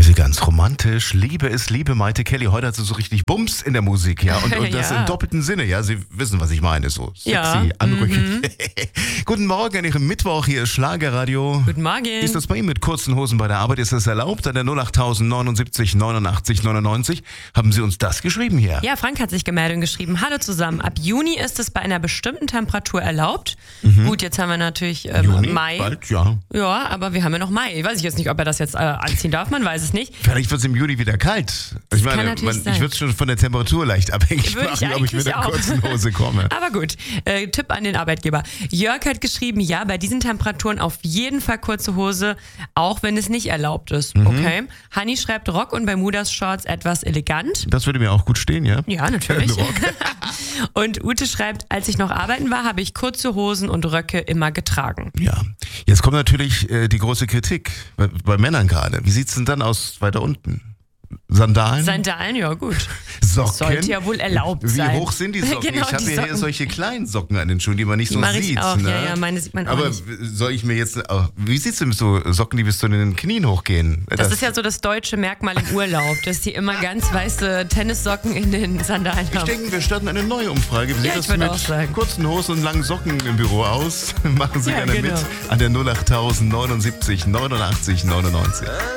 sie ganz romantisch. Liebe ist Liebe, Maite Kelly. Heute hat sie so richtig Bums in der Musik, ja. Und das Ja. im doppelten Sinne, ja. Sie wissen, was ich meine. So sexy, Ja. anrückend. Guten Morgen an Ihrem Mittwoch. Hier ist Schlagerradio. Guten Morgen. Wie ist das bei Ihnen mit kurzen Hosen bei der Arbeit? Ist das erlaubt? An der 08000 79 89 99 haben Sie uns das geschrieben hier. Ja, Frank hat sich gemeldet und geschrieben, hallo zusammen, ab Juni ist es bei einer bestimmten Temperatur erlaubt. Gut, jetzt haben wir natürlich Juni, Mai. bald, ja. Ja, aber wir haben ja noch Mai. Weiß ich jetzt nicht, ob er das jetzt anziehen darf, man weiß es nicht. Vielleicht wird es im Juni wieder kalt. Ich kann meine, natürlich sein. ich würde es schon von der Temperatur leicht abhängig Würde ich machen, ob ich mit eigentlich einer auch. kurzen Hose komme. Aber gut, Tipp an den Arbeitgeber. Jörg hat geschrieben, ja, bei diesen Temperaturen auf jeden Fall kurze Hose, auch wenn es nicht erlaubt ist. Okay. Hanni schreibt Rock und Bermudas Shorts etwas elegant. Das würde mir auch gut stehen, ja? Ja, natürlich. Rock. Und Ute schreibt, als ich noch arbeiten war, habe ich kurze Hosen und Röcke immer getragen. Ja, jetzt kommt natürlich die große Kritik bei Männern gerade. Wie sieht's denn dann aus weiter unten? Sandalen? Sandalen, ja gut. Socken? Sollte ja wohl erlaubt sein. Wie hoch sind die Socken? Genau, ich habe die ja hier Socken. solche kleinen Socken an den Schuhen, die man nicht so Mach sieht. ich auch, ne? ja, meine sieht man auch Aber nicht. soll ich mir jetzt, wie sieht's denn mit so Socken, die bis zu den Knien hochgehen? Das ist ja so das deutsche Merkmal im Urlaub, dass die immer ganz weiße Tennissocken in den Sandalen Ich haben. denke, wir starten eine neue Umfrage. Wie Ja, sieht ich das würde auch sagen. mit kurzen Hosen und langen Socken im Büro aus? Machen Sie Ja, gerne genau. mit an der 08000 79 89 99.